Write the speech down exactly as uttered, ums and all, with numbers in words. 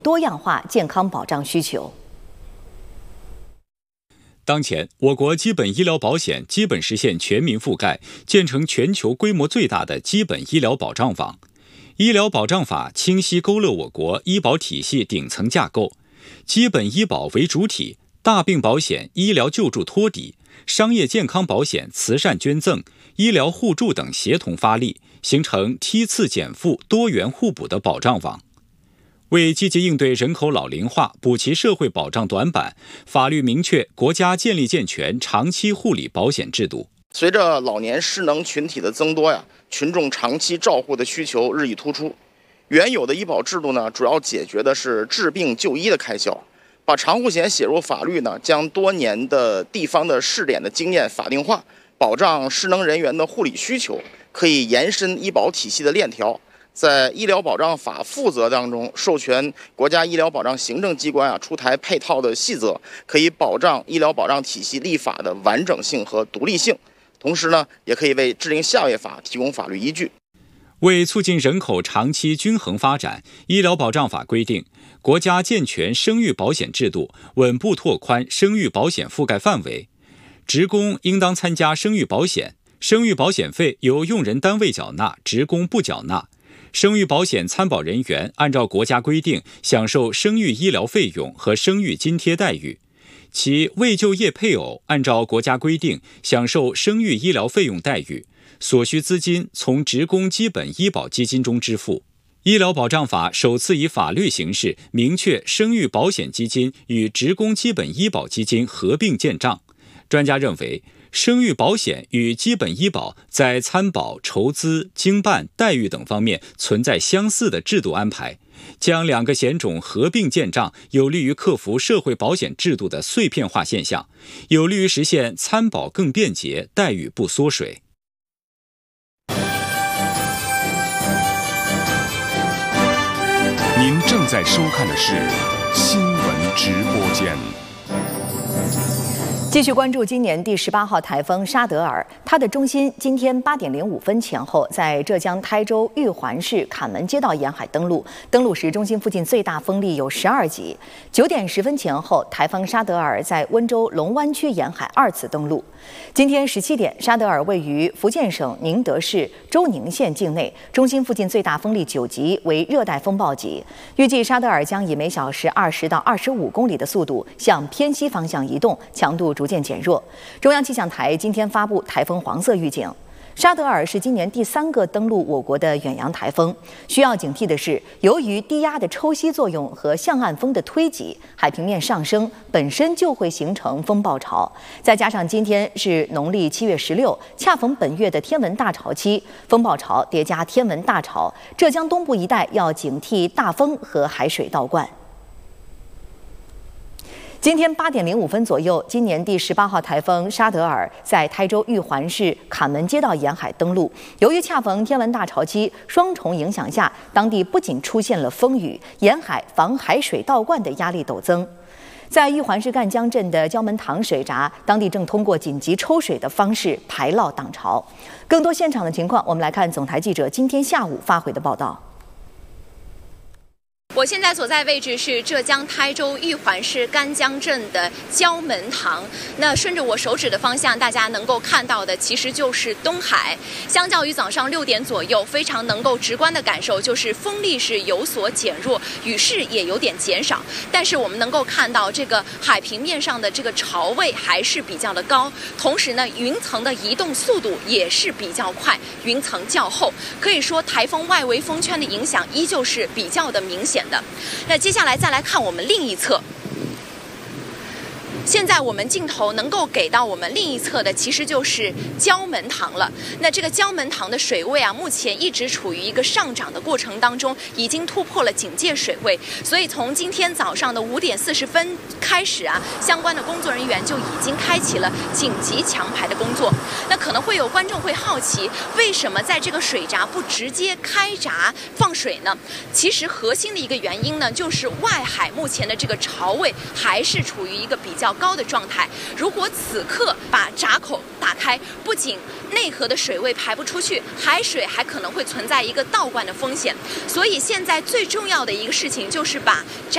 多样化健康保障需求。 当前，我国基本医疗保险基本实现全民覆盖，建成全球规模最大的基本医疗保障网。医疗保障法清晰勾勒我国医保体系顶层架构，基本医保为主体，大病保险、医疗救助托底，商业健康保险、慈善捐赠、医疗互助等协同发力，形成梯次减负、多元互补的保障网。为积极应对人口老龄化，补齐社会保障短板，法律明确国家建立健全长期护理保险制度。 随着老年失能群体的增多呀，群众长期照护的需求日益突出。原有的医保制度呢，主要解决的是治病就医的开销。把长护险写入法律呢，将多年的地方的试点的经验法定化，保障失能人员的护理需求，可以延伸医保体系的链条。在医疗保障法负责当中，授权国家医疗保障行政机关啊出台配套的细则，可以保障医疗保障体系立法的完整性和独立性。同时呢，也可以为制定下位法提供法律依据。 为促进人口长期均衡发展，医疗保障法规定，国家健全生育保险制度，稳步拓宽生育保险覆盖范围。职工应当参加生育保险，生育保险费由用人单位缴纳，职工不缴纳。生育保险参保人员按照国家规定享受生育医疗费用和生育津贴待遇，其未就业配偶按照国家规定享受生育医疗费用待遇，所需资金从职工基本医保基金中支付。医疗保障法首次以法律形式明确生育保险基金与职工基本医保基金合并建账。专家认为，生育保险与基本医保在参保、筹资、经办、待遇等方面存在相似的制度安排，将两个险种合并建账，有利于克服社会保险制度的碎片化现象，有利于实现参保更便捷、待遇不缩水。 您正在收看的是新闻直播间。 继续关注今年第十八号台风沙德尔，它的中心今天八点零五分前后在浙江台州玉环市坎门街道沿海登陆，登陆时中心附近最大风力有十二级。九点十分前后，台风沙德尔在温州龙湾区沿海二次登陆。今天十七点，沙德尔位于福建省宁德市周宁县境内，中心附近最大风力九级，为热带风暴级。预计沙德尔将以每小时二十到二十五公里的速度向偏西方向移动，强度逐渐减弱。中央气象台今天发布台风黄色预警。沙德尔是今年第三个登陆我国的远洋台风。需要警惕的是，由于低压的抽吸作用和向岸风的推挤，海平面上升本身就会形成风暴潮。再加上今天是农历七月十六，恰逢本月的天文大潮期，风暴潮叠加天文大潮，浙江东部一带要警惕大风和海水倒灌。今天八点零五分左右，今年第十八号台风沙德尔在台州玉环市坎门街道沿海登陆。由于恰逢天文大潮期，双重影响下，当地不仅出现了风雨，沿海防海水倒灌的压力陡增。在玉环市赣江镇的焦门塘水闸，当地正通过紧急抽水的方式排涝挡潮。更多现场的情况，我们来看总台记者今天下午发回的报道。 我现在所在位置是浙江台州玉环市赣江镇的焦门塘。那顺着我手指的方向，大家能够看到的其实就是东海。相较于早上六点左右，非常能够直观的感受就是风力是有所减弱，雨势也有点减少。但是我们能够看到这个海平面上的这个潮位还是比较的高，同时呢，云层的移动速度也是比较快，云层较厚，可以说台风外围风圈的影响依旧是比较的明显的。那接下来再来看我们另一侧。现在我们镜头能够给到我们另一侧的，其实就是焦门塘了。那这个焦门塘的水位啊，目前一直处于一个上涨的过程当中，已经突破了警戒水位。所以从今天早上的五点四十分开始啊，相关的工作人员就已经开启了紧急强排的工作。那可能会有观众会好奇，为什么在这个水闸不直接开闸放水呢？其实核心的一个原因呢，就是外海目前的这个潮位还是处于一个比较高的状态。如果此刻把闸口打开，不仅内河的水位排不出去，海水还可能会存在一个倒灌的风险。所以现在最重要的一个事情就是把闸